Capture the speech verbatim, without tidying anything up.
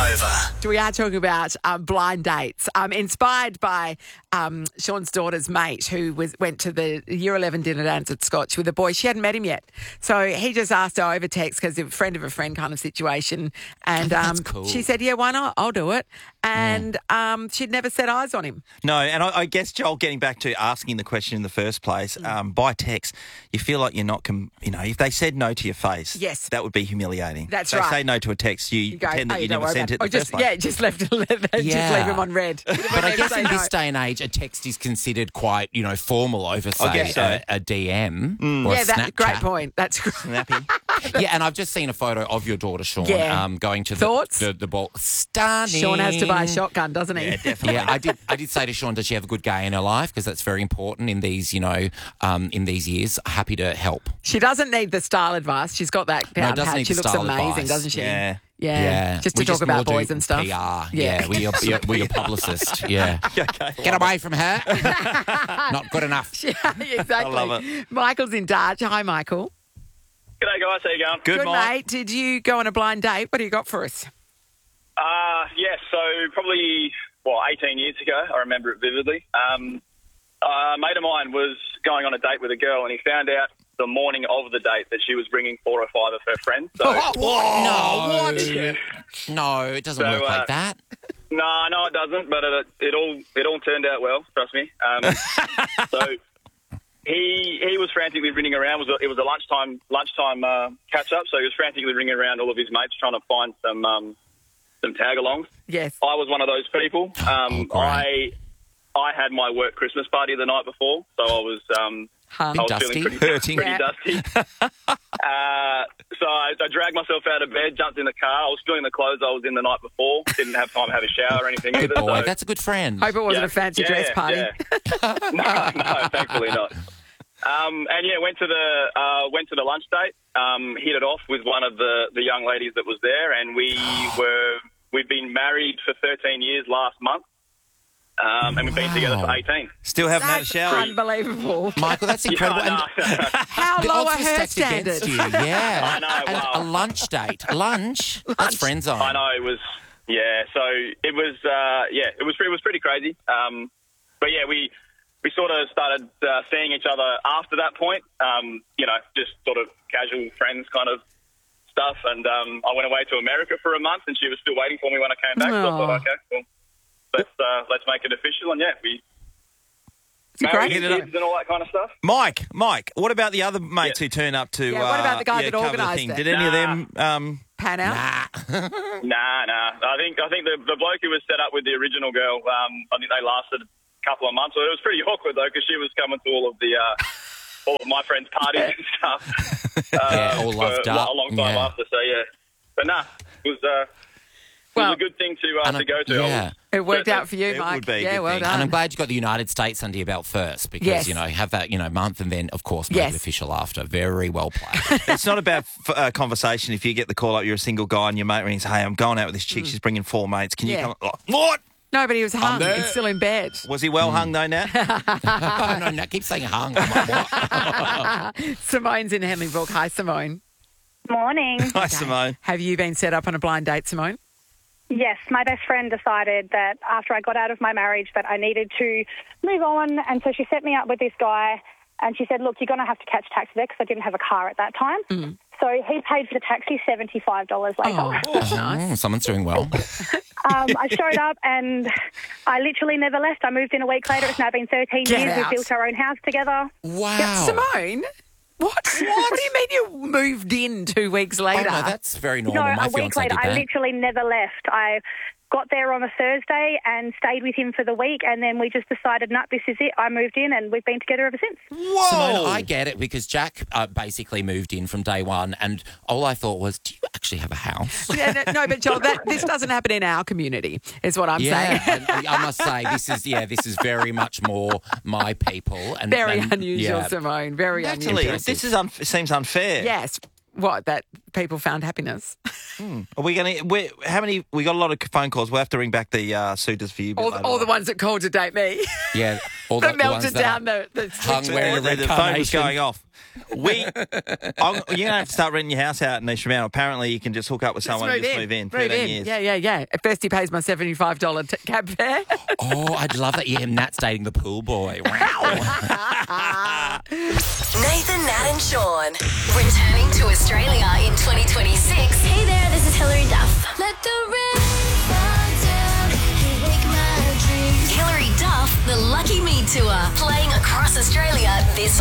over. We are talking about um, blind dates, um, inspired by um, Sean's daughter's mate who was went to the Year eleven dinner dance at Scotch with a boy. She hadn't met him yet. So he just asked her over text because a friend of a friend kind of situation. And um, That's cool. she said, yeah, why not? I'll do it. And um, she'd never set eyes on him. No, and I, I guess, Joel, getting back to asking the question in the first place, um, by text, you feel like you're not, com- you know, if they said no to your face, Yes. that would be humiliating. That's they right. say no to a text, you, You go, pretend oh, that you don't never worry sent about it in the Or just, first place. Yeah, just left it, just Yeah. leave him on red. But I guess in this day and age, a text is considered quite, you know, formal over, say, guess so. a, a D M or Yeah, a that, Snapchat. great point. That's great. Snappy. Yeah, and I've just seen a photo of your daughter, Sean, Yeah. um, going to the, Thoughts? the, the ball. Stunning. Sean has to buy a shotgun, doesn't he? Yeah, definitely. Yeah, I did. I did say to Sean, does she have a good gay in her life? Because that's very important in these, you know, um, in these years. Happy to help. She doesn't need the style advice. She's got that down doesn't pat. need She the looks style amazing, advice. doesn't she? Yeah. Yeah. Yeah, Just to We talk about more do boys and stuff. P R. Yeah. Yeah, we're your, your, we're your publicist. Yeah. Okay. Get away from her. Not good enough. Yeah, exactly. I love it. Michael's in Dodge. Hi, Michael. G'day, guys. How you going? Good, Mike. mate. Did you go on a blind date? What do you got for us? Uh, yes, so probably, well, eighteen years ago, I remember it vividly. Um, a mate of mine was going on a date with a girl, and he found out the morning of the date that she was bringing four or five of her friends. So, No, what? yeah. No, it doesn't So, work uh, like that. No, no, it doesn't, but it, it all it all turned out well, trust me. Um, so he he was frantically ringing around. It was a, it was a lunchtime lunchtime uh, catch up, so he was frantically ringing around all of his mates trying to find some um, some tag alongs. Yes. I was one of those people. Um, Oh, I I had my work Christmas party the night before, so I was um, Hum. I was Dusty? feeling pretty, Hurting. pretty Yeah. dusty. uh, so I, I dragged myself out of bed, jumped in the car. I was still in the clothes I was in the night before. Didn't have time to have a shower or anything Good either. boy, so, that's a good friend. Hope it wasn't yeah, a fancy yeah, dress party. yeah. no, no, thankfully not. Um, and yeah, went to the uh, went to the lunch date. Um, hit it off with one of the, the young ladies that was there, and we were we've been married for thirteen years last month. Um, and we've been together for Wow. eighteen. Still haven't had a That's shower. unbelievable. Michael, that's incredible. Yeah, And no, How the low odds are were her stacked standards? against you. Yeah. I know, And wow. a lunch date. Lunch? That's friend zone. I know it was, yeah. So it was, uh, yeah, it was it was pretty crazy. Um, but yeah, we we sort of started uh, seeing each other after that point. Um, you know, just sort of casual friends kind of stuff. And um, I went away to America for a month, and she was still waiting for me when I came back. So I Aw. thought, okay, well, let's uh, let's make it official. And yeah, we It's married, great. Hit it up. kids, and all that kind of stuff. Mike, Mike, what about the other mates Yeah. who turn up to Yeah, what about the guy uh, that cover the organised thing? it? Did any of them... Um, Pan out. Nah. Nah, nah. I think I think the the bloke who was set up with the original girl. Um, I think they lasted a couple of months. So it was pretty awkward though, because she was coming to all of the uh, all of my friends' parties and stuff. Uh, Yeah, all for loved a up. long time Yeah. after. So yeah, but nah, it was uh, it Well- was a good thing to uh, And to I- go to. I yeah. was- It worked Certainly. out for you, It Mike. would be a yeah, good well thing. done. And I'm glad you got the United States under your belt first because, Yes. you know, have that, you know, month and then, of course, make Yes. it official after. Very well played. it's not about f- uh, conversation. If you get the call up, you're a single guy and your mate rings, hey, I'm going out with this chick. She's bringing four mates. Can you Yeah. come? Like, what? No, but he was hung. there. He's still in bed. Was he well hung though, Nat? oh, no, no, keep saying hung. I'm like, what? Simone's in Henleyville. Hi, Simone. Morning. Hi, Simone. Have you been set up on a blind date, Simone? Yes, my best friend decided that after I got out of my marriage that I needed to move on, and so she set me up with this guy, and she said, look, you're going to have to catch taxi there because I didn't have a car at that time. Mm. So he paid for the taxi seventy-five dollars later. Oh, that's nice. Mm, someone's doing well. Um, I showed up and I literally never left. I moved in a week later. It's now been thirteen Get years. out. We've built our own house together. Wow. Simone? What? What? do you mean you moved in two weeks Oh, later? no, that's very normal. No, My a week fiancé later. did I that. literally never left. I got there on a Thursday and stayed with him for the week, and then we just decided, no, this is it. I moved in and we've been together ever since. Whoa! Simone, I get it because Jack uh, basically moved in from day one, and all I thought was, do you actually have a house? Yeah, no, no, but Joel, that, this doesn't happen in our community, is what I'm yeah, saying. and I must say this is yeah, this is very much more my people and Very and, unusual, yeah. Simone. Very Actually, unusual. this is un- seems unfair. Yes. What? That people found happiness. Are we going to? How many? We got a lot of phone calls. We'll have to ring back the uh, suitors for you. a bit All, later all the on. ones that called to date me. Yeah, all that the, the ones melted that down the, the hung switch. wearing a the, red the phone was carnation. going off. We, I'm, you're going to have to start renting your house out in East Fremantle. Apparently, you can just hook up with someone and just move in. Move thirteen in. years. Yeah, yeah, yeah. At first, he pays my seventy-five dollars t- cab fare. Oh, I'd love that. Yeah, Nat's dating the pool boy. Wow. Nathan, Nat and Sean. Returning to Australia in twenty twenty-six. Hey there, this is Hilary Duff. Let the rain